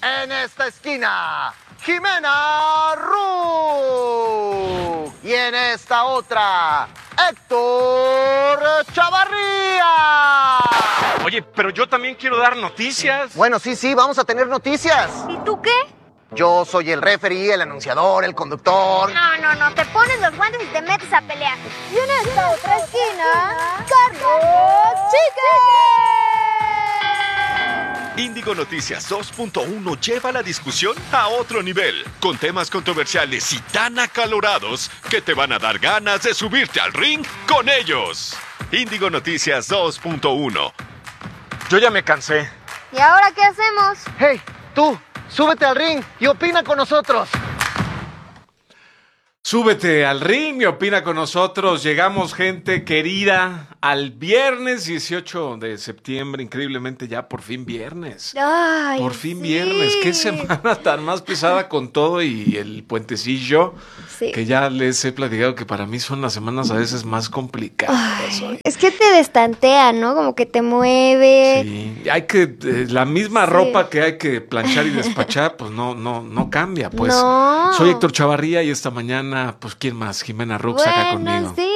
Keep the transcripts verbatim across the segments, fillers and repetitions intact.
En esta esquina, Jimena Ru. Y en esta otra, Héctor Chavarría. Oye, pero yo también quiero dar noticias. Bueno, sí, sí, vamos a tener noticias. ¿Y tú qué? Yo soy el referee, el anunciador, el conductor. No, no, no, te pones los guantes y te metes a pelear. Y en esta otra esquina, Carlos Chicken. Índigo Noticias dos punto uno lleva la discusión a otro nivel, con temas controversiales y tan acalorados que te van a dar ganas de subirte al ring con ellos. Índigo Noticias dos punto uno. Yo ya me cansé. ¿Y ahora qué hacemos? Hey, tú, súbete al ring y opina con nosotros. Súbete al ring y opina con nosotros. Llegamos, gente querida, al viernes dieciocho de septiembre. Increíblemente ya por fin viernes. Ay, por fin sí. viernes. Qué semana tan más pesada con todo y el puentecillo. Sí. Que ya les he platicado que para mí son las semanas a veces más complicadas. Ay, es que te destantea, ¿no? Como que te mueve. Sí, hay que, eh, la misma Sí. ropa que hay que planchar y despachar, pues no, no, no cambia. Pues No. soy Héctor Chavarría y esta mañana, pues ¿quién más? Jimena Rux acá conmigo. Buenos días.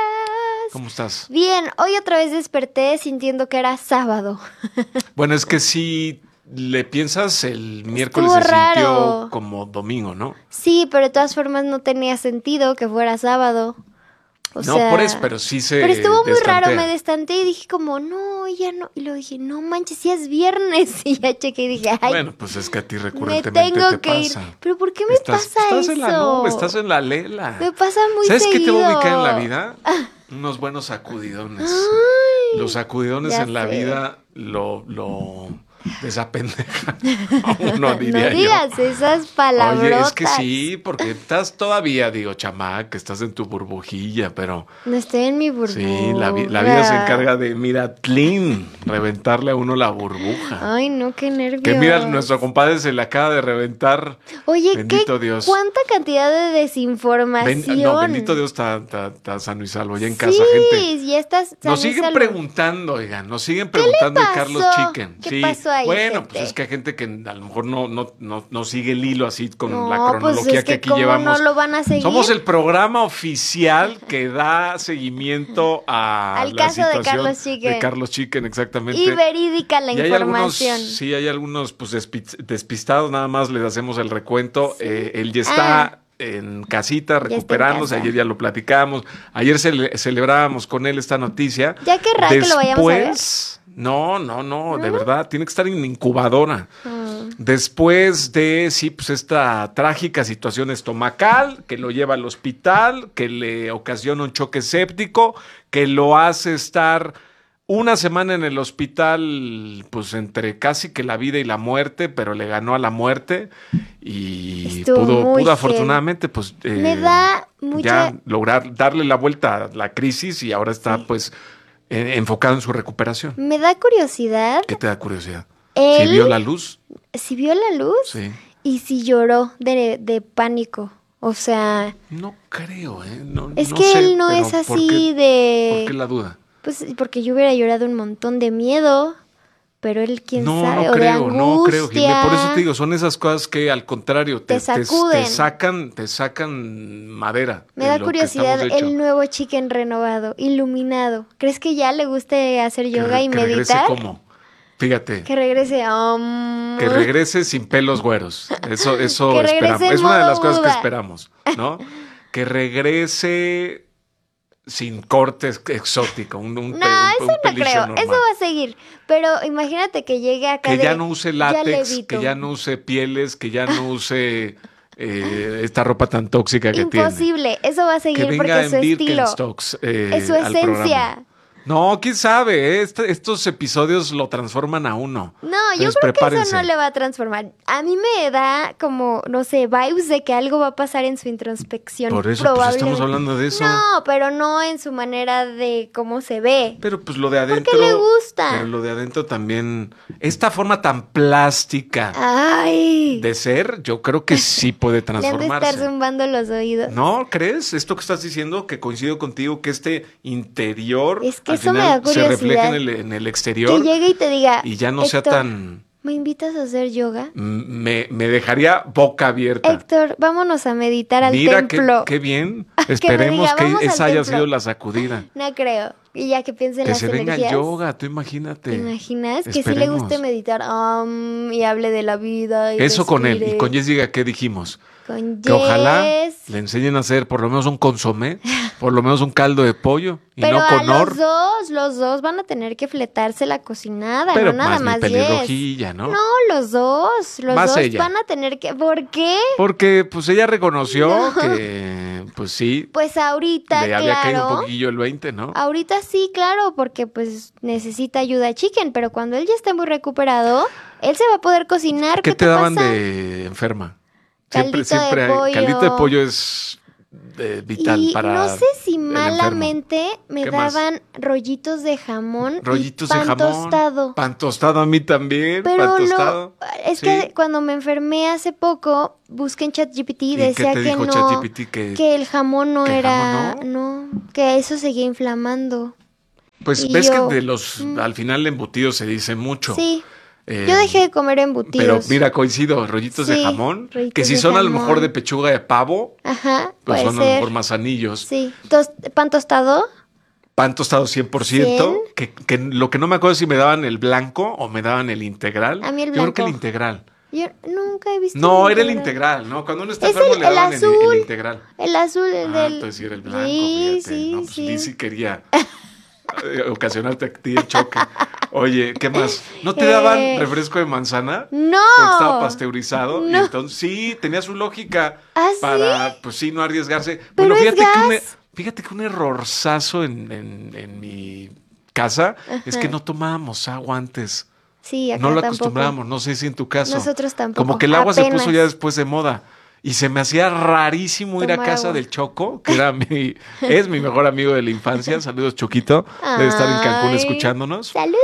¿Cómo estás? Bien, hoy otra vez desperté sintiendo que era sábado. Bueno, es que si le piensas, el miércoles Estuvo se raro. sintió como domingo, ¿no? Sí, pero de todas formas no tenía sentido que fuera sábado. O no, sea, por eso, pero sí se Pero estuvo muy destantea. raro, me destanté y dije como, no, ya no. Y luego dije, no manches, si es viernes. Y ya chequé y dije, ay, Bueno, pues es que a ti me recurrentemente tengo te que pasa. ir. Pero ¿por qué me estás, pasa estás eso? en la nube, estás en la lela. Me pasa muy ¿Sabes qué te seguido. va a ubicar en la vida? Unos buenos sacudidones. Ay, Los sacudidones ya en la sé. vida lo, lo desapendejan a uno, diría no yo. digas esas palabrotas. Oye, es que sí, porque estás todavía, digo, chamaca, estás en tu burbujilla, pero No estoy en mi burbuja. sí, la, vi- la vida se encarga de, mira, tlin, reventarle a uno la burbuja. Ay, no, qué nervios. Que mira, nuestro compadre se le acaba de reventar. Oye, Bendito ¿qué, Dios. ¿cuánta cantidad de desinformación? Ben- no, bendito Dios, está, está- está sano y salvo ya en casa, sí, gente. ya estás sano Nos y siguen salvo. preguntando, oigan, nos siguen preguntando de pasó? Carlos Chicken. ¿Qué sí. pasó ahí, Bueno, gente? pues es que hay gente que a lo mejor no, no, no, no sigue el hilo así con No, la pues cronología es que que aquí ¿cómo llevamos. no lo van a seguir? Somos el programa oficial que da seguimiento a Al la caso de situación Carlos Chicken. de Carlos Chicken, exactamente. Y verídica la Y hay información. algunos, sí, hay algunos pues despi- despistados, nada más les hacemos el recuento. Eh, él ya está Ah. en casita, está en recuperándose. casa. Ayer ya lo platicamos. Ayer cele- celebrábamos con él esta noticia. Ya querrá que lo vayamos a ver. Después, no, no, no, de verdad, tiene que estar en incubadora. Ah. Después de, sí, pues esta trágica situación estomacal que lo lleva al hospital, que le ocasiona un choque séptico, que lo hace estar una semana en el hospital, pues entre casi que la vida y la muerte, pero le ganó a la muerte y Estuvo pudo, muy pudo heavy. afortunadamente, pues eh, Me da mucha... ya lograr darle la vuelta a la crisis y ahora está Sí. pues eh, enfocado en su recuperación. Me da curiosidad. ¿Qué te da curiosidad? Él, ¿Si vio la luz? si vio la luz Sí. y si lloró de, de pánico. O sea, No creo, ¿eh? No, es no que sé, él no pero es ¿por así qué- de... ¿Por qué la duda? Pues porque yo hubiera llorado un montón de miedo, pero él quién No, sabe, no o de creo, no creo, angustia. Jimé. Por eso te digo, son esas cosas que al contrario te, Te sacuden. te sacan, te sacan madera. Me de da lo que curiosidad estamos hecho. el nuevo Chicken renovado, iluminado. ¿Crees que ya le guste hacer Que yoga re- y que regrese meditar? como, fíjate, Que regrese. um, que regrese sin pelos güeros. Eso, eso Que regrese esperamos. en Es una de modo las cosas que Buda. esperamos, ¿no? Que regrese sin corte ex- exótico, un, un, No, pe- un- eso un no pelillo creo. normal. Eso va a seguir. Pero imagínate que llegue acá Que de, ya no use "Ya látex, levito". que ya no use pieles, que ya no use eh, esta ropa tan tóxica que tiene. Imposible. Eso va a Que seguir venga porque es su en estilo. Birkenstocks eh, Es su al esencia. programa. No, quién sabe, eh, este- estos episodios lo transforman a uno. No, yo Entonces, creo que prepárense. eso no le va a transformar. A mí me da como, no sé, vibes de que algo va a pasar en su introspección. Por eso, pues, probablemente. estamos hablando de eso. No, pero no en su manera de cómo se ve. Pero pues lo de adentro. Porque le gusta. Pero lo de adentro también. Esta forma tan plástica Ay. de ser, yo creo que sí puede Le han de estar transformarse. zumbando los oídos. ¿No crees? Esto que estás diciendo, que coincido contigo, que este interior Es que al eso me final da se refleja en curiosidad. el, en el Que exterior llegue y te diga. y ya no sea "Héctor, tan ¿Me invitas a hacer yoga? M- Me, me dejaría boca abierta. Héctor, vámonos a meditar al Mira qué, templo. qué bien. Que me Esperemos diga, que "Vamos al esa haya templo". sido la sacudida. No creo. Y ya que piense en Que las se venga el energías. yoga, tú imagínate. ¿Te imaginas? Que sí le Esperemos. guste meditar um, y hable de la vida. Y Eso con él. Y respire. con Jessica, ¿qué dijimos? Con Que ojalá Jess. le enseñen a hacer por lo menos un consomé, por lo menos un caldo de pollo. Y Pero no a con or. los dos, los dos van a tener que fletarse la cocinada, Pero no nada más mi más Jess. pelirrojilla, ¿no? No, los dos, los Más dos ella. van a tener que... ¿Por qué? Porque pues ella reconoció que pues sí, Pues ahorita, le había caído un claro. poquillo el veinte, ¿no? Ahorita sí, claro, porque pues necesita ayuda a Chicken, pero cuando él ya esté muy recuperado, él se va a poder cocinar. ¿Qué ¿Qué, te daban pasa? de enferma? Caldito de siempre hay- pollo. Caldito de pollo es eh, vital Y para no sé si el malamente me ¿Qué más? daban rollitos de jamón rollitos y pan de jamón, tostado. pan tostado a mí también, Pero pan lo, tostado. es Sí. que cuando me enfermé hace poco, busqué en ChatGPT y ¿Y qué decía te que dijo no, ChatGPT? Que, que el jamón no ¿Que el era, jamón no, que eso seguía inflamando. pues y ves yo, que de los mm. al final embutidos se dice mucho. Sí, Eh, yo dejé de comer embutidos. Pero mira, coincido, rollitos de Sí, jamón, rollitos que si de son a lo jamón. mejor de pechuga de pavo, Ajá, pues puede son a lo ser. mejor más anillos. Sí, Tos- pan tostado. Pan tostado cien por ciento, ¿cien? que, que lo que no me acuerdo es si me daban el blanco o me daban el integral. A mí el Yo creo que el blanco. integral. Yo nunca he visto. No, era el integral, ¿no? Cuando uno está Es enfermo el- le el daban el, azul. el integral. El azul, el Ah, del. entonces sí era el blanco, Sí, fíjate. sí, no, pues sí. Lizzy quería eh, ocasionarte a ti el choque. Oye, ¿qué más? ¿No te Eh, daban refresco de manzana? No. Porque estaba pasteurizado. Y No. entonces sí, tenía su lógica ¿Ah, para, pues sí, no arriesgarse. Pero bueno, es fíjate que, un, gas. fíjate que un errorzazo en, en, en mi casa es que Ajá. no tomábamos agua antes. Sí, acá No lo tampoco. acostumbrábamos, no sé si en tu caso. Nosotros tampoco. Como que el agua se apenas. puso ya después de moda. Y se me hacía rarísimo ir a Tomar casa agua. del Choco, que era mi, es mi mejor amigo de la infancia. Saludos, Choquito. Debe estar en Cancún Ay, escuchándonos. Saludos.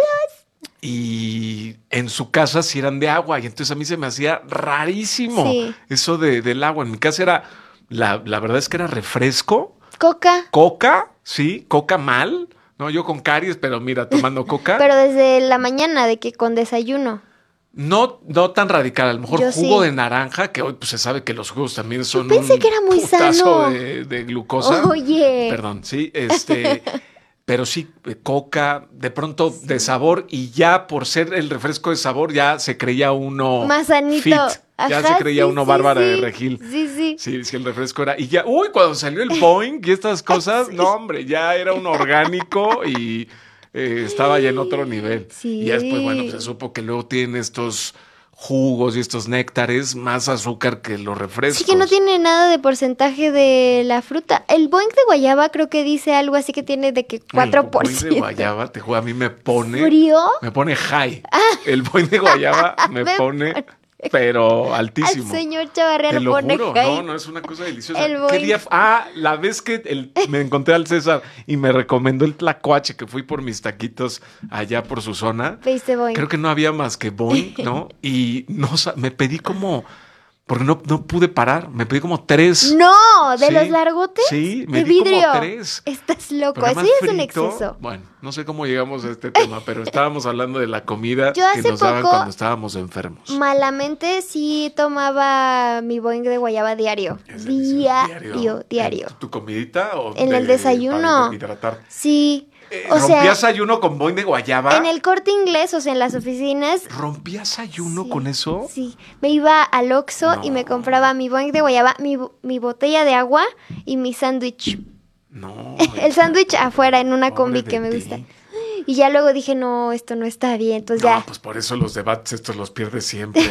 Y en su casa sí eran de agua. Y entonces a mí se me hacía rarísimo Sí. eso de, del agua. En mi casa era, la, la verdad es que era refresco, Coca. coca, sí, coca mal. No, yo con caries, pero mira, tomando coca. Pero desde la mañana, de que con desayuno. No, no tan radical, a lo mejor Yo jugo sí. de naranja, que hoy pues se sabe que los jugos también son pensé un que era muy putazo sano. de, de glucosa. Oye. Perdón, sí, este, pero sí, eh, coca, de pronto de sabor, y ya por ser el refresco de sabor, ya se creía uno Más sanito. fit, ya Ajá, se creía sí, uno sí, Bárbara sí. de Regil. Sí, sí. Sí, sí, el refresco era. Y ya, uy, cuando salió el Boeing y estas cosas, no, hombre, ya era un orgánico y eh, estaba ya en otro nivel. Sí. Y ya después, bueno, pues se supo que luego tiene estos jugos y estos néctares, más azúcar que los refrescos. Sí que no tiene nada de porcentaje de la fruta. El Boing de guayaba creo que dice algo así que tiene de que cuatro por El Boing ciento. de guayaba, te juro, a mí me pone. ¿Frío? Me pone high. El Boing de guayaba me Me pone, pone- pero Al altísimo. señor Chavarría Te lo lo pone juro, high. no, no, es una cosa deliciosa. El ¿Qué Boing. día? fu- Ah, la vez que el- me encontré al César y me recomendó el tlacuache, que fui por mis taquitos allá por su zona. Pediste Boing. Creo que no había más que Boing, ¿no? Y no sa- me pedí como, porque no, no pude parar, me pedí como tres. ¡No! ¿De Sí, los largotes? sí, me de di como vidrio. tres. Estás loco. Pero Eso además ya es un frito, exceso. Bueno, no sé cómo llegamos a este tema, pero estábamos hablando de la comida Yo que hace nos daban poco- cuando estábamos enfermos. Malamente sí tomaba mi Boing de guayaba diario. Es delicioso. Diario, diario. ¿En ¿Tu comidita o En de- el desayuno. para hidratar? Sí. Eh, O sea, ¿Rompías ayuno con Boing de guayaba? en el Corte Inglés, o sea, en las oficinas. ¿Rompías ayuno Sí, con eso? Sí, me iba al Oxxo y me No. compraba mi Boing de guayaba, mi, bo- mi botella de agua y mi sándwich. No. El sándwich afuera en una Pobre combi de que me ti. gusta. Y ya luego dije, no, esto no está bien, entonces No, ya. pues por eso los debates estos los pierdes siempre.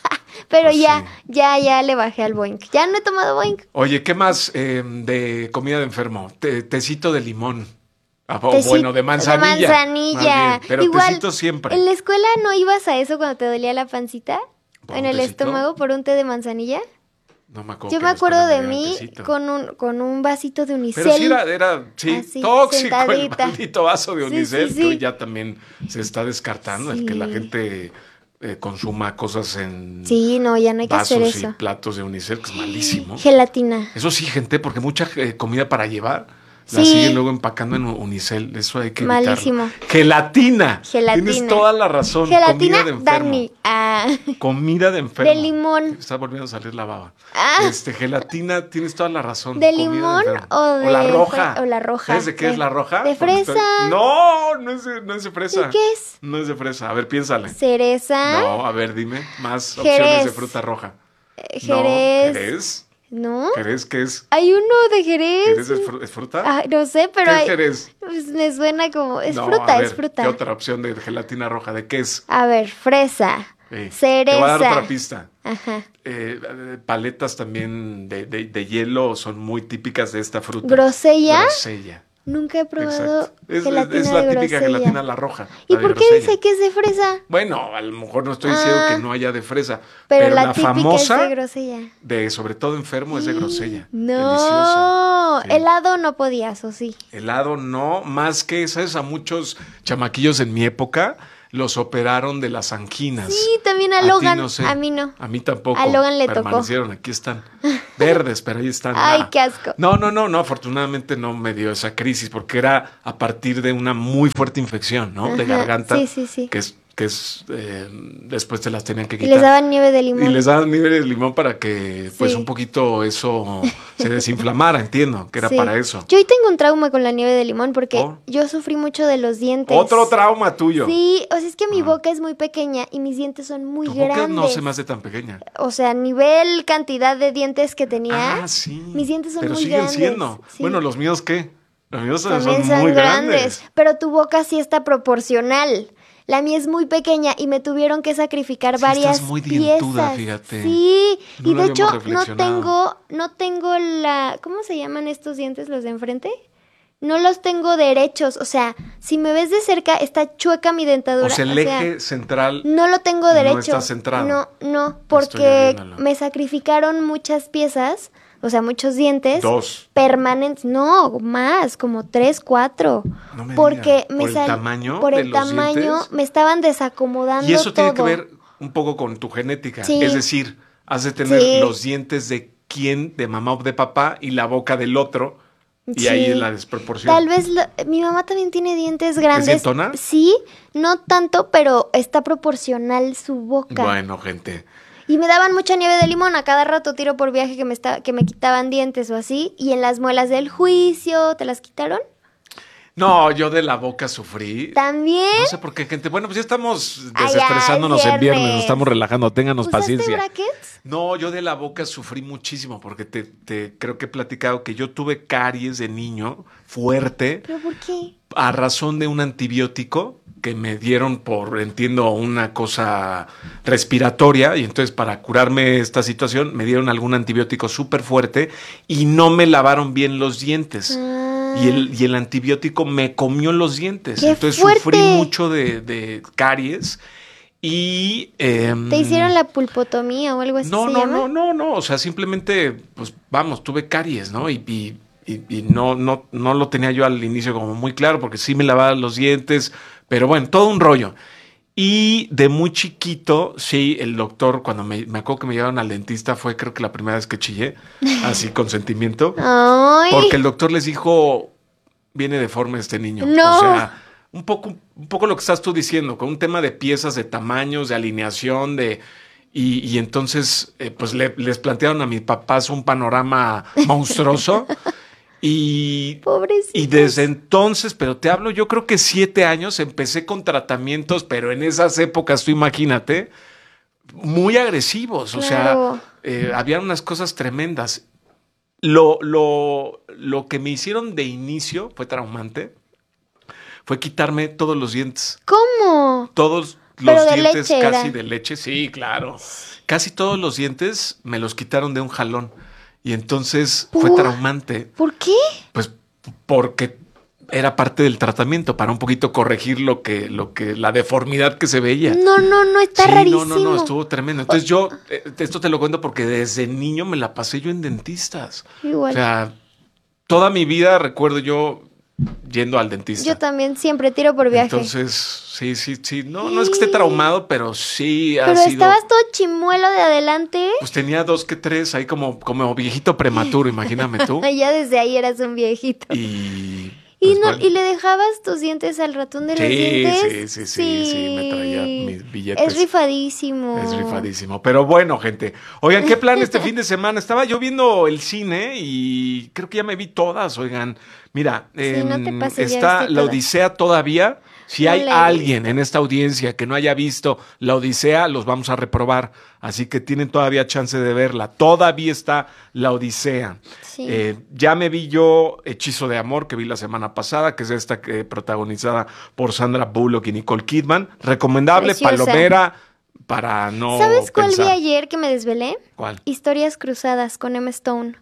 Pero pues ya, sí. ya, ya le bajé al Boing. Ya no he tomado Boing. Oye, ¿qué más eh, de comida de enfermo? Te- tecito de limón. Ah, o Teci- bueno, de manzanilla. De manzanilla. más bien, pero Igual, tecito siempre. ¿en la escuela no ibas a eso cuando te dolía la pancita? ¿Por ¿En un el tecito? estómago por un té de manzanilla? No me acuerdo. Yo que me en la acuerdo escuela de me dieran mí tecito. con un, con un vasito de unicel. Pero sí era, era sí, Así, tóxico el sentadita. maldito vaso de Sí, unicel, sí, que sí. hoy ya también se está descartando, el que la Sí. gente eh, consuma cosas en Sí, no, ya no hay que vasos hacer y eso. platos de unicel, que es malísimo. Gelatina. Eso sí, gente, porque mucha eh, comida para llevar La Sí. siguen luego empacando en Unicel. Eso hay que evitarlo. Malísimo. Gelatina. Gelatina. Tienes toda la razón. Gelatina Comida de enfermo. Dani. Ah. Comida de enfermo. De limón. Está volviendo a salir la baba. Ah. Este, gelatina, tienes toda la razón. ¿De Comida limón enfermo. o de la roja? fre- o la roja? ¿Sabes de qué De- es la roja? de Porque fresa. estoy- No, no es de, no es de fresa. ¿Y qué es? No es de fresa. A ver, piénsale. Cereza. No, a ver, dime. Más Jerez. opciones de fruta roja. eh, No, Jerez. Jerez. ¿No? ¿Jerez qué es? Hay uno de Jerez. ¿Jerez es, fru- es fruta? Ah, no sé, pero ¿Qué es hay- Jerez? pues me suena como. Es No, fruta, a ver, es fruta. ¿Qué otra opción de gelatina roja? ¿De qué es? A ver, fresa. Eh, Cereza. Te voy a dar otra pista. Ajá. Eh, eh, paletas también de, de- de hielo son muy típicas de esta fruta. ¿Grosella? Grosella. Nunca he probado Exacto. Es, gelatina es la de típica grosella. gelatina la roja. ¿Y la de por qué grosella. dice que es de fresa? Bueno, a lo mejor no estoy diciendo Ah. que no haya de fresa. Pero, Pero, la, la, típica famosa, es de grosella. de sobre todo enfermo, es de grosella. No, Deliciosa. Sí. helado no podías, ¿o sí? Helado no, más que, ¿sabes? A muchos chamaquillos en mi época los operaron de las anginas. Sí, también a ti Logan. no sé. A mí no. A mí tampoco. A Logan le tocó. Permanecieron, aquí están. Verdes, pero ahí están. Ay, Ah. qué asco. No, no, no, no, afortunadamente no me dio esa crisis porque era a partir de una muy fuerte infección, ¿no? De Ajá, garganta. sí, sí, sí. Que es, que es eh, después te las tenían que Y quitar. les daban nieve de limón. Y les daban nieve de limón para que, pues, Sí. un poquito eso se desinflamara, entiendo, que era Sí. para eso. Yo hoy tengo un trauma con la nieve de limón porque ¿Oh? yo sufrí mucho de los dientes. Otro trauma tuyo. Sí, o sea, es que mi Ah. boca es muy pequeña y mis dientes son muy Tu boca grandes. no se me hace tan pequeña. O sea, nivel cantidad de dientes que tenía. Ah, sí. Mis dientes son Pero muy siguen grandes. siendo. Sí. Bueno, ¿los míos qué? Los míos son, También son son muy grandes, grandes. pero tu boca sí está proporcional. La mía es muy pequeña y me tuvieron que sacrificar Sí, varias estás muy dientuda, piezas. fíjate. Sí, No y lo de hecho habíamos no reflexionado. tengo, no tengo la, ¿cómo se llaman estos dientes los de enfrente? No los tengo derechos, o sea, si me ves de cerca está chueca mi dentadura. O sea, el o sea, eje central. no lo tengo no derecho. está centrado. No, no, Estoy porque viéndolo. me sacrificaron muchas piezas, o sea, muchos dientes. Dos. Permanentes, no, más, como tres, cuatro. No me porque digas. me ¿Por el sal- tamaño por de el los tamaño dientes? me estaban desacomodando Y eso tiene que todo. ver un poco con tu genética. Sí. Es decir, has de tener Sí. los dientes de quién, de mamá o de papá, y la boca del otro. Y Sí. ahí es la desproporción. Tal vez lo- mi mamá también tiene dientes grandes. dientona? Sí, no tanto, pero está proporcional su boca. Bueno, gente. Y me daban mucha nieve de limón a cada rato, tiro por viaje que me está, que me quitaban dientes o así. Y en las muelas del juicio, ¿te las quitaron? No, yo de la boca sufrí. También. No sé por qué, gente. Bueno, pues ya estamos Ay, desestresándonos ay, en viernes, viernes. nos estamos relajando. Ténganos ¿Usaste paciencia. brackets? No, yo de la boca sufrí muchísimo porque te, te creo que he platicado que yo tuve caries de niño fuerte ¿Pero por qué? a razón de un antibiótico que me dieron por, entiendo, una cosa respiratoria y entonces para curarme esta situación me dieron algún antibiótico súper fuerte y no me lavaron bien los dientes. Ah. Y el, y el antibiótico me comió los dientes. ¡Qué Entonces fuerte! sufrí mucho de, de caries y... em, ¿Te hicieron la pulpotomía o algo así no, se no, llama? no, no, no. O sea, simplemente, pues vamos, tuve caries, ¿no? Y, y, y- y no, no, no lo tenía yo al inicio como muy claro, porque sí me lavaba los dientes, pero bueno, todo un rollo. Y de muy chiquito, sí, el doctor, cuando me, me acuerdo que me llevaron al dentista, fue creo que la primera vez que chillé, así con sentimiento, Ay. porque el doctor les dijo, viene deforme este niño. No. O sea, un poco, un poco lo que estás tú diciendo, con un tema de piezas, de tamaños, de alineación, de... Y, y entonces, eh, pues le- les plantearon a mis papás un panorama monstruoso. Y, Pobrecito. y desde entonces, pero te hablo, yo creo que siete años, empecé con tratamientos, pero en esas épocas, tú imagínate, muy agresivos. O Claro. sea, eh, había unas cosas tremendas. Lo, lo, lo que me hicieron de inicio fue traumante. Fue quitarme todos los dientes. ¿Cómo? Todos Pero los de dientes leche casi era. de leche, sí, claro. Casi todos los dientes me los quitaron de un jalón. Y entonces fue ¿Por? traumante, ¿Por qué? pues porque era parte del tratamiento para un poquito corregir lo que, lo que, la deformidad que se veía. No, no, no, está Sí, rarísimo. no, no, no, estuvo tremendo. Entonces yo, eh, esto te lo cuento porque desde niño me la pasé yo en dentistas. Igual. O sea, toda mi vida recuerdo yo yendo al dentista. Yo también siempre tiro por viaje. Entonces, sí, sí, sí. No, no es que esté traumado, pero sí ha Pero sido... estabas todo chimuelo de adelante. Pues tenía dos que tres ahí como, como viejito prematuro, imagíname tú. Ya desde ahí eras un viejito. Y... ¿Y, pues, no, bueno. ¿Y le dejabas tus dientes al ratón de los Sí, dientes? sí, sí, sí, sí, me traía mis billetes. Es rifadísimo. Es rifadísimo. Pero bueno, gente. Oigan, ¿qué plan este fin de semana? Estaba yo viendo el cine y creo que ya me vi todas, oigan. Mira, Sí, no te em, pases, ya está viste La todas. Odisea todavía. Si No hay la he alguien en esta audiencia que no haya visto La Odisea, los vamos a reprobar. Así que tienen todavía chance de verla. Todavía está La Odisea. Sí. Eh, ya me vi yo Hechizo de Amor, que vi la semana pasada, que es esta que protagonizada por Sandra Bullock y Nicole Kidman. Recomendable, Preciosa. palomera, para no ¿Sabes cuál pensar. vi ayer que me desvelé? ¿Cuál? Historias Cruzadas con Emma Stone.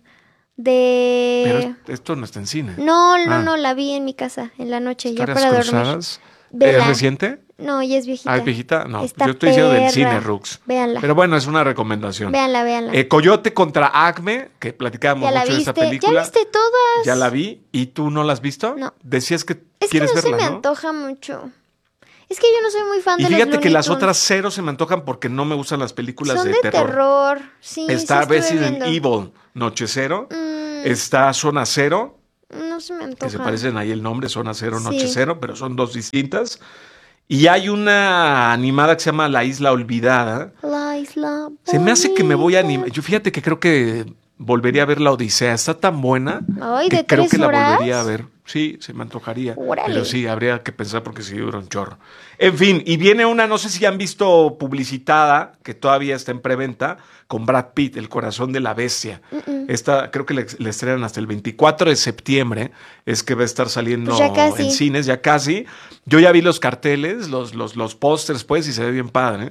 De... Pero es- esto no está en cine. No, no, Ah. no, la vi en mi casa en la noche, ya ¿Historias para dormir. cruzadas? Vela. ¿Es reciente? No, ya es viejita. Ah, ¿es viejita? No, Está yo estoy diciendo del perra. cine, Rux. Véanla. Pero bueno, es una recomendación. Véanla, véanla. Eh, Coyote contra Acme, que platicábamos ¿Ya la mucho de viste? esta película. ¿Ya viste todas? Ya la vi. ¿Y tú no la has visto? No. Decías que Es que quieres no verla, se me ¿no? antoja mucho. Es que yo no soy muy fan Y de fíjate los que las Looney Tunes. otras cero se me antojan porque no me gustan las películas Son de, de terror. terror. Sí, Está sí estuve Resident viendo. Evil, Noche Cero. Mm, Está Zona Cero, no se me antoja. que se parecen ahí el nombre, Zona Cero, Noche Sí. Cero, pero son dos distintas. Y hay una animada que se llama La Isla Olvidada. La isla Se me hace que me voy a bonita. animar. Yo fíjate que creo que volvería a ver La Odisea. Está tan buena Ay, que ¿de creo tres que la horas? volvería a ver. Sí, se me antojaría. Órale. Pero sí, habría que pensar porque sí dura un chorro. En fin, y viene una, no sé si han visto publicitada, que todavía está en preventa, con Brad Pitt, El Corazón de la Bestia. Esta creo que le, le estrenan hasta el veinticuatro de septiembre, es que va a estar saliendo Pues ya casi. en cines, ya casi. Yo ya vi los carteles, los, los, los pósters, pues, y se ve bien padre.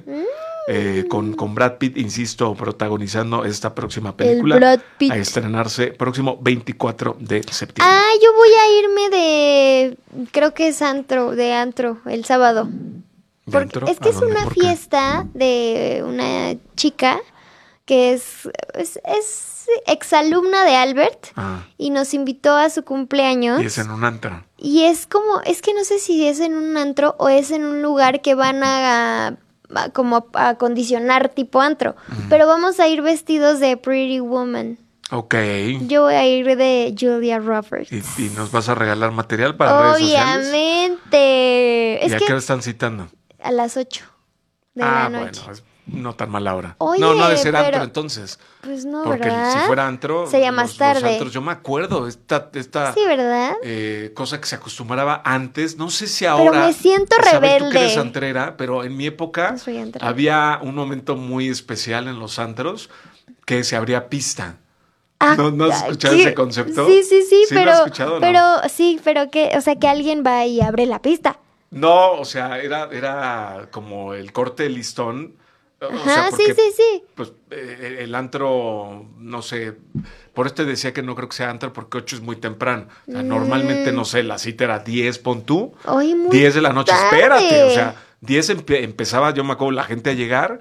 Eh, con, con Brad Pitt, insisto, protagonizando esta próxima película. Brad Pitt. A estrenarse próximo veinticuatro de septiembre. Ah, yo voy a irme de... Creo que es antro, de antro, el sábado. Porque ¿Dentro? es que ¿A es dónde? una ¿Por qué? fiesta de una chica que es, es, es exalumna de Albert Ah, y nos invitó a su cumpleaños. y es en un antro. Y es como, es que no sé si es en un antro o es en un lugar que van a, a- como a acondicionar tipo antro. Pero vamos a ir vestidos de Pretty Woman. Ok. Yo voy a ir de Julia Roberts. ¿Y, y nos vas a regalar material para redes sociales? Obviamente. ¿Y Es a que qué hora están citando? a las ocho de ah, la noche. bueno, es no tan mala hora. Oye, no, no ha de ser pero- antro entonces. Pues no, Porque ¿verdad? si fuera antro, Sería los- más los tarde. antros, yo me acuerdo, esta, esta Sí, ¿verdad? eh, cosa que se acostumbraba antes, no sé si ahora. me siento sabes tú que rebelde. eres antrera, pero en mi época No soy antrera. había un momento muy especial en los antros que se abría pista. Ah, ¿No, no has escuchado ¿qué? ese concepto? Sí, sí, sí, ¿Sí lo pero, has escuchado o no? pero sí, pero que, o sea, que alguien va y abre la pista. No, o sea, era, era como el corte de listón. O Ajá, sea, porque, sí, sí, sí. Pues eh, el antro, no sé, por esto te decía que no creo que sea antro porque ocho es muy temprano. O sea, Mm. normalmente, no sé, la cita era diez, pon tú. Ay, muy diez de la noche, tarde. espérate. O sea, diez empe- empezaba, yo me acuerdo, la gente a llegar.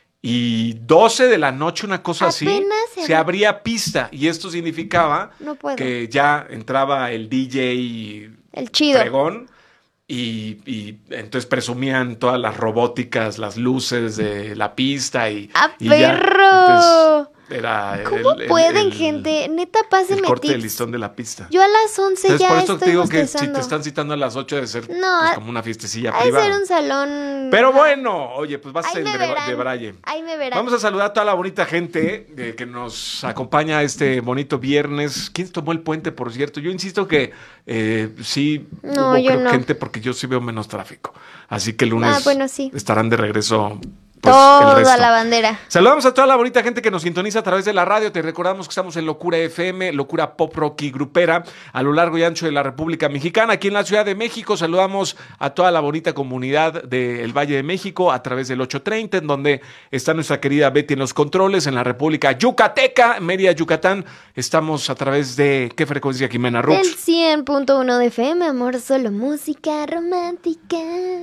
Y doce de la noche, una cosa así, Apenas se se ab- abría pista. Y esto significaba No puedo. que ya entraba el D J El chido. fregón. Y, y entonces presumían todas las robóticas, las luces de la pista y, ¡Ah, y ya. perro! Entonces, era ¿Cómo el- el- pueden, el- gente? Neta, el pásenme corte del tips. listón de la pista. Yo a las once Entonces, ya por esto estoy te digo que si bostezando. te están citando a las ocho debe ser No, pues, ha- como una fiestecilla Ha de privada. ser un salón... Pero bueno, oye, pues vas a Ahí ser me de, verán. de Braille. Ahí me verán. Vamos a saludar a toda la bonita gente eh, que nos acompaña este bonito viernes. ¿Quién tomó el puente, por cierto? Yo insisto que eh, sí No, hubo yo creo, no. gente porque yo sí veo menos tráfico. Así que el lunes Ah, bueno, sí. estarán de regreso pues, el Toda resto. la bandera. Saludamos a toda la bonita gente que nos sintoniza a través de la radio. Te recordamos que estamos en Locura F M, Locura Pop Rock y Grupera, a lo largo y ancho de la República Mexicana. Aquí en la Ciudad de México saludamos a toda la bonita comunidad del Valle de México a través del ocho treinta, en donde está nuestra querida Betty en los controles. En la República Yucateca, Mérida, Yucatán, estamos a través de ¿qué frecuencia, Jimena El Rux? cien punto uno de F M, amor, solo música romántica.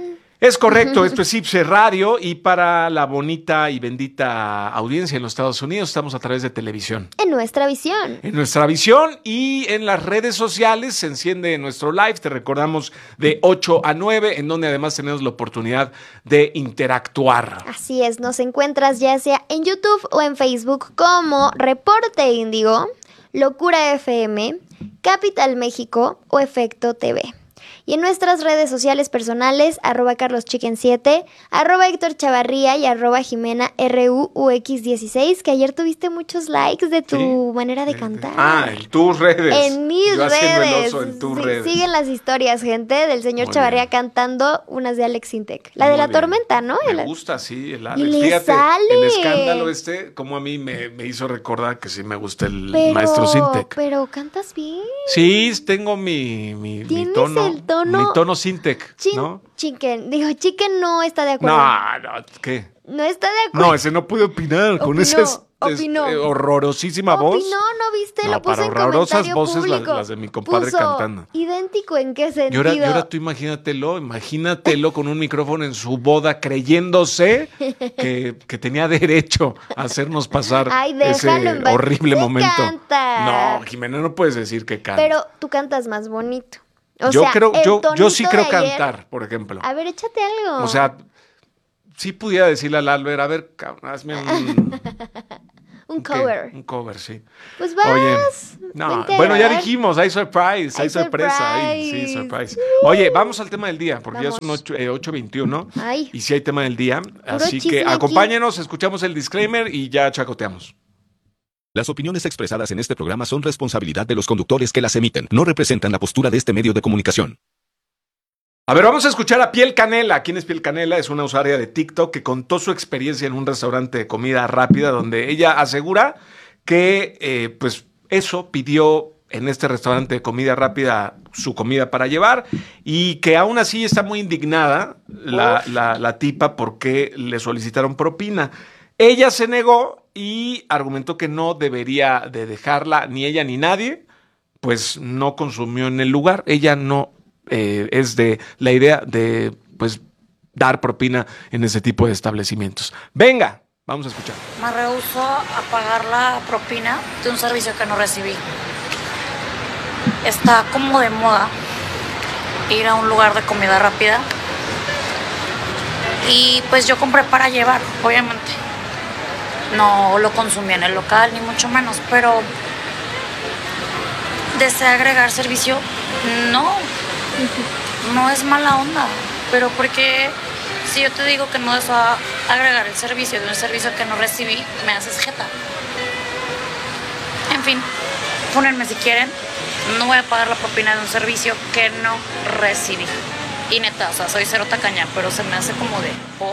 Es correcto, esto es Ipse Radio y para la bonita y bendita audiencia en los Estados Unidos estamos a través de televisión. En nuestra visión. En nuestra visión y en las redes sociales se enciende nuestro live, te recordamos de ocho a nueve, en donde además tenemos la oportunidad de interactuar. Así es, nos encuentras ya sea en YouTube o en Facebook como Reporte Índigo, Locura F M, Capital México o Efecto T V. Y en nuestras redes sociales personales, arroba carloschicken siete, arroba Héctor Chavarría y arroba Jimena R U U X dieciséis, que ayer tuviste muchos likes de tu Sí. manera de cantar. Ah, en tus redes. En mis Yo haciendo el redes. oso en tus Sí, redes. siguen las historias, gente, del señor Muy Chavarría bien. cantando unas de Alex Intec. La Muy de la bien. tormenta, ¿no? Me La- gusta, sí, el Y Alex. le Fíjate, sale. el escándalo este, como a mí me, me hizo recordar que sí me gusta el Pero, maestro Sintec. pero cantas bien. Sí, tengo mi, mi, mi ¿Tienes tono. el tono? Mi tono Sintec, Chin- ¿no? Chicken. Dijo, Chicken no está de acuerdo. No, no, ¿qué? No está de acuerdo. No, ese no pude opinar con Opinó, esa es- es- opinó. eh, horrorosísima voz. Opinó, ¿no viste? No, Lo puso para en horrorosas comentario voces las- público. las de mi compadre Puso, cantando. ¿idéntico en qué Y sentido? ahora, y ahora tú imagínatelo, imagínatelo con un micrófono en su boda creyéndose que, que tenía derecho a hacernos pasar Ay, ese déjalo en paz. horrible Sí momento. canta. No, Jimena, no puedes decir que canta. Pero tú cantas más bonito. O yo sea, creo, el yo, yo sí tonito creo de ayer- cantar, por ejemplo. A ver, échate algo. O sea, sí pudiera decirle al Albert, a ver, cabrón, hazme un, un ¿qué? cover. Un cover, sí. Pues vas. Oye, no, vente a bueno, ya grabar. dijimos, hay surprise, hay Hay sorpresa, hay, surprise. sí, surprise. Oye, vamos al tema del día, porque Vamos. ya son ocho veintiuno Ay. y sí hay tema del día, así chisme que aquí. acompáñenos, escuchamos el disclaimer y ya chacoteamos. Las opiniones expresadas en este programa son responsabilidad de los conductores que las emiten. No representan la postura de este medio de comunicación. A ver, vamos a escuchar a Piel Canela. ¿Quién es Piel Canela? Es una usuaria de TikTok que contó su experiencia en un restaurante de comida rápida donde ella asegura que, eh, pues, eso pidió en este restaurante de comida rápida su comida para llevar y que aún así está muy indignada la, la, la tipa porque le solicitaron propina. Ella se negó y argumentó que no debería de dejarla ni ella ni nadie, pues no consumió en el lugar. Ella no eh, es de la idea de pues dar propina en ese tipo de establecimientos. Venga, vamos a escuchar. Me rehúso a pagar la propina de un servicio que no recibí. Está como de moda ir a un lugar de comida rápida y pues yo compré para llevar, obviamente. No lo consumí en el local, ni mucho menos, pero ¿desea agregar servicio? No, no es mala onda, pero porque si yo te digo que no deseo agregar el servicio de un servicio que no recibí, me haces jeta. En fin, fúnenme si quieren, no voy a pagar la propina de un servicio que no recibí. Y neta, o sea, soy cero tacaña, pero se me hace como de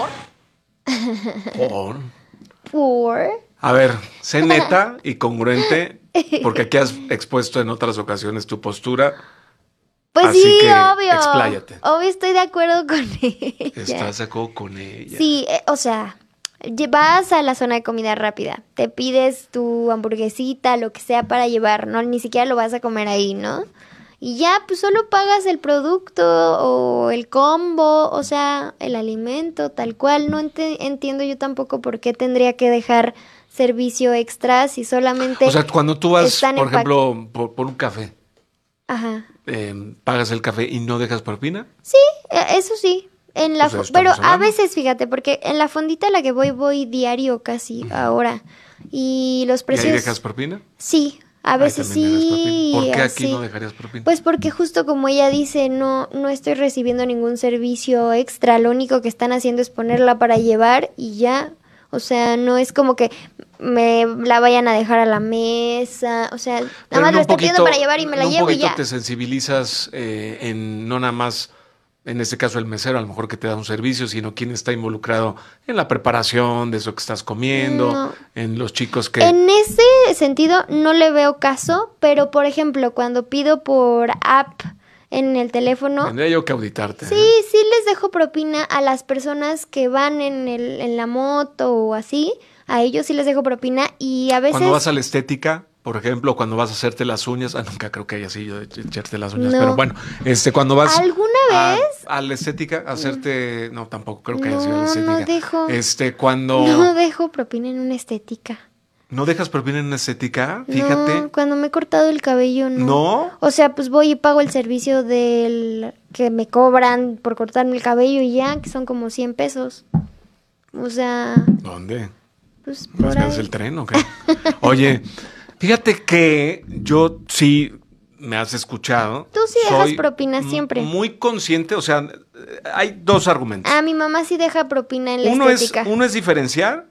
¿por? Por... Por. A ver, sé neta y congruente, porque aquí has expuesto en otras ocasiones tu postura. Pues Así sí, que obvio. expláyate. Obvio estoy de acuerdo con ella. Estás de acuerdo con ella. Sí, eh, o sea, lle- vas a la zona de comida rápida, te pides tu hamburguesita, lo que sea para llevar, ¿no? Ni siquiera lo vas a comer ahí, ¿no? Y ya, pues solo pagas el producto o el combo, o sea, el alimento, tal cual. No ente- entiendo yo tampoco por qué tendría que dejar servicio extra si solamente... O sea, cuando tú vas, están por en pac- ejemplo, por, por un café, Ajá. eh, pagas el café y no dejas propina. Sí, eh, eso sí. En la O sea, fo- estamos pero a hablando. veces, fíjate, porque en la fondita a la que voy, voy diario casi ahora. Y los ¿Y precios... ahí dejas propina? Sí, a Ahí veces también dejas sí. propina. ¿Por qué aquí así. no dejarías propina? Pues porque justo como ella dice, no, no estoy recibiendo ningún servicio extra. Lo único que están haciendo es ponerla para llevar y ya. O sea, no es como que me la vayan a dejar a la mesa. O sea, nada Pero más en lo un estoy pidiendo poquito- para llevar y me la en un llevo y poquito ya. te sensibilizas eh, en no nada más, en este caso el mesero, a lo mejor que te da un servicio, sino quién está involucrado en la preparación de eso que estás comiendo, No. en los chicos que... En ese sentido no le veo caso, pero por ejemplo, cuando pido por app en el teléfono, Tendría yo que auditarte. sí, ¿eh? sí les dejo propina a las personas que van en, el, en la moto o así, a ellos sí les dejo propina y a veces... Cuando vas a la estética, por ejemplo, cuando vas a hacerte las uñas, ah, nunca creo que haya sido de echarte las uñas, No. pero bueno, este, cuando vas... Alguna a, ves? a la estética, a hacerte... No, tampoco creo que haya No, sido a la estética. no dejo. Este, cuando... No dejo propina en una estética. ¿No dejas propina en una estética? Fíjate. No, cuando me he cortado el cabello, no. ¿No? O sea, pues voy y pago el servicio del que me cobran por cortarme el cabello y ya, que son como cien pesos. O sea, ¿Dónde? pues ¿No por esperas ahí. el tren o qué? Oye, fíjate que yo sí me has escuchado. Tú sí dejas soy propina m- siempre. Muy consciente, o sea, hay dos argumentos. Ah, mi mamá sí deja propina en la Uno es, estética. uno es diferenciar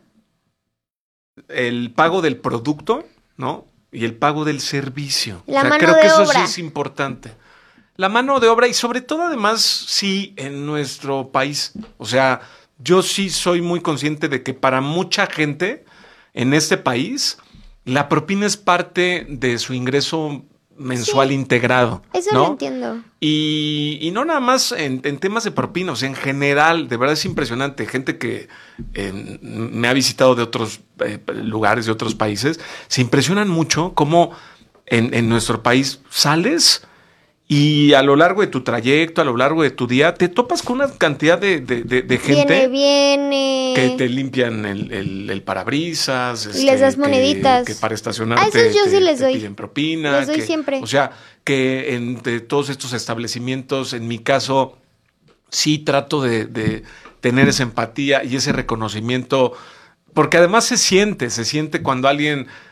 el pago del producto, ¿no? Y el pago del servicio. La o sea, mano creo de que eso obra. sí es importante. La mano de obra y sobre todo además sí en nuestro país. O sea, yo sí soy muy consciente de que para mucha gente en este país la propina es parte de su ingreso mensual Sí. integrado. Eso ¿no? lo entiendo. Y, y no nada más en, en temas de propina, o sea, en general, de verdad es impresionante. Gente que eh, me ha visitado de otros eh, lugares, de otros países, se impresionan mucho cómo en, en nuestro país sales y a lo largo de tu trayecto, a lo largo de tu día, te topas con una cantidad de, de, de, de gente Viene, viene. que te limpian el, el, el parabrisas. Y les das que- moneditas. Que, para estacionarte A esos yo te, sí les te doy. piden propina. Les doy que- siempre. O sea, que entre todos estos establecimientos, en mi caso, sí trato de, de tener esa empatía y ese reconocimiento, porque además se siente, se siente cuando alguien